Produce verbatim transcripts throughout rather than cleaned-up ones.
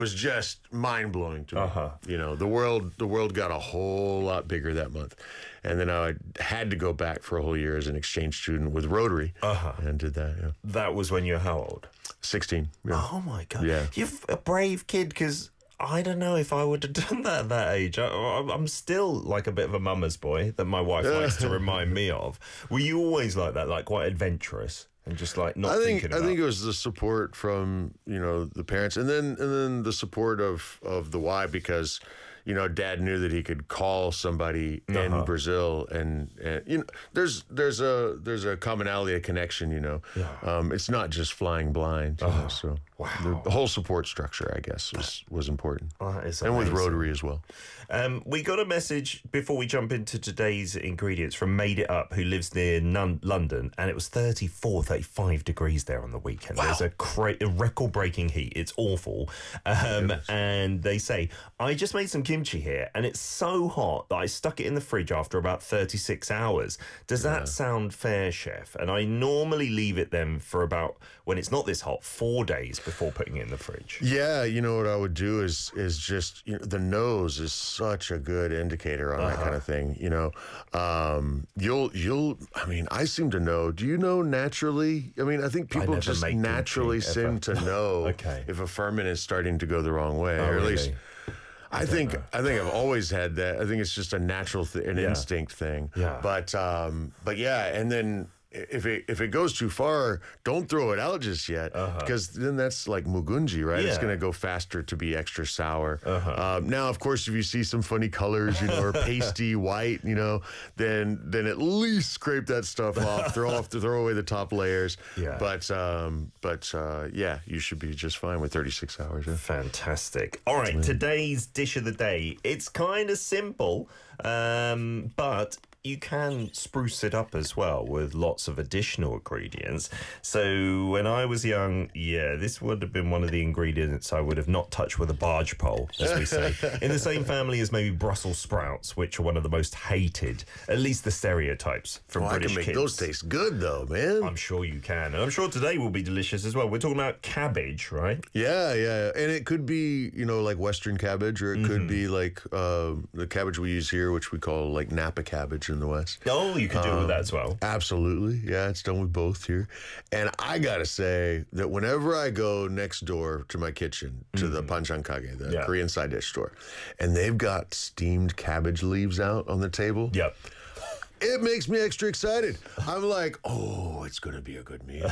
was just mind blowing to me. Uh-huh. You know, the world the world got a whole lot bigger that month, and then I had to go back for a whole year as an exchange student with Rotary, Uh-huh. and did that. Yeah, That was when you were how old? sixteen. Yeah. Oh my God. Yeah. You're a brave kid, because I don't know if I would have done that at that age. I, I'm still like a bit of a mama's boy that my wife likes to remind me of. Were you always like that, like quite adventurous and just like not I think thinking about I think it was the support from, you know, the parents, and then and then the support of of the wife, because, you know, Dad knew that he could call somebody Uh-huh. in Brazil, and, and you know, there's there's a there's a commonality, a connection. You know, Yeah. um, it's not just flying blind. You know, so Wow. the, the whole support structure, I guess, was was important, That is and with amazing. Rotary as well. Um, we got a message before we jump into today's ingredients from Made It Up, who lives near Nun- London, and it was thirty-four, thirty-five degrees there on the weekend. Wow. There's a, cra- a record-breaking heat. It's awful. Um, and they say, I just made some kimchi here, and it's so hot that I stuck it in the fridge after about thirty-six hours. Does that sound fair, Chef? And I normally leave it then for about, when it's not this hot, four days before putting it in the fridge. Yeah, you know what I would do is is just, you know, the nose is such a good indicator on that kind of thing. You know, um, you'll you'll. I mean, I seem to know. Do you know naturally? I mean, I think people never just make naturally kimchi, seem ever. to know Okay. if a ferment is starting to go the wrong way, Oh, or at least. really? I think I think I've always had that. I think it's just a natural, th- an Yeah. instinct thing. Yeah. But um, but yeah, and then if it if it goes too far, don't throw it out just yet, because then that's like mugunji, right? It's Yeah. going to go faster to be extra sour. Um, now, of course, if you see some funny colors, you know, or pasty white, you know, then then at least scrape that stuff off, throw off, throw away the top layers. Yeah. But um, but uh, yeah, you should be just fine with thirty-six hours. Yeah. Fantastic. All right, today's dish of the day. It's kind of simple, um, but you can spruce it up as well with lots of additional ingredients. So when I was young, yeah, this would have been one of the ingredients I would have not touched with a barge pole, as we say. In the same family as maybe Brussels sprouts, which are one of the most hated, at least the stereotypes from Oh, I British can make kids. those taste good though, man. I'm sure you can. And I'm sure today will be delicious as well. We're talking about cabbage, right? Yeah, yeah, and it could be, you know, like Western cabbage, or it could be like uh, the cabbage we use here, which we call like Napa cabbage in the West. Oh, you could do it with that as well. Absolutely, yeah, it's done with both here. And I gotta say that whenever I go next door to my kitchen, to the Panchankage, the Yeah. Korean side dish store, and they've got steamed cabbage leaves out on the table, Yep. it makes me extra excited. I'm like, oh, it's gonna be a good meal.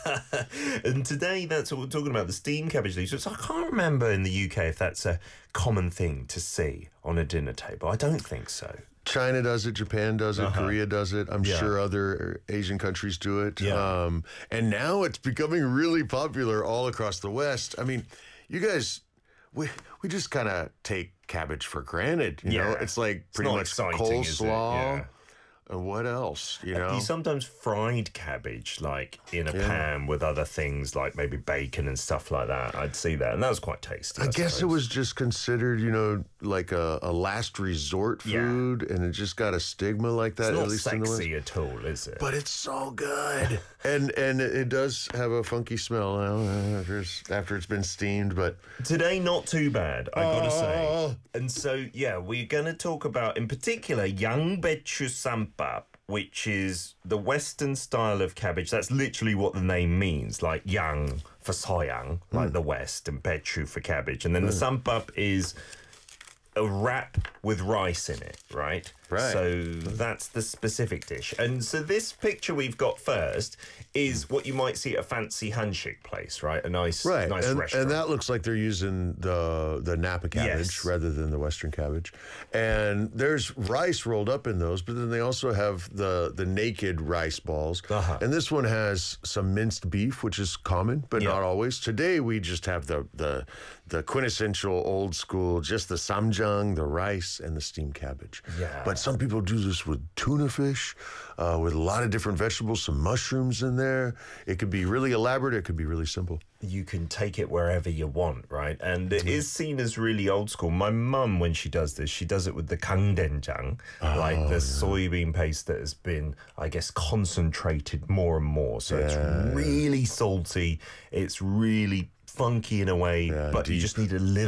And today, that's what we're talking about, the steamed cabbage leaves. So I can't remember in the U K if that's a common thing to see on a dinner table. I don't think so. China does it, Japan does it, Korea does it. I'm Yeah. sure other Asian countries do it. Yeah. Um, and now it's becoming really popular all across the West. I mean, you guys, we we just kind of take cabbage for granted. You know, Yeah. it's like It's pretty not much exciting, is it? coleslaw. Yeah. And what else? You know, You sometimes fried cabbage, like in a pan with other things like maybe bacon and stuff like that. I'd see that, and that was quite tasty. I, guess it suppose. was just considered, you know, like a, a last resort Yeah. food, and it just got a stigma like that. It's at not least in the West. sexy at all, is it? But it's so good, and and it does have a funky smell now after it's, after it's been steamed. But Today, not too bad, I gotta say. Oh. And so, yeah, we're gonna talk about, in particular, Yang Bechu Sampap, which is the Western style of cabbage. That's literally what the name means, like yang for soyang, like the West, and bechu for cabbage. And then the sampap is a wrap with rice in it, right? Right. So that's the specific dish. And so this picture we've got first is what you might see at a fancy handshake place, right? A nice, right, nice and, restaurant. and that looks like they're using the the Napa cabbage Yes. rather than the Western cabbage. And there's rice rolled up in those, but then they also have the the naked rice balls. Uh-huh. And this one has some minced beef, which is common, but Yeah. not always. Today we just have the the the quintessential old school, just the samjang, the rice, and the steamed cabbage. Yeah. But some people do this with tuna fish, uh, with a lot of different vegetables, some mushrooms in there. It could be really elaborate. It could be really simple. You can take it wherever you want, right? And it is seen as really old school. My mum, when she does this, she does it with the kangdoenjang, like the soybean paste that has been, I guess, concentrated more and more. So it's really salty. It's really funky in a way, Yeah, but you deep. just need a little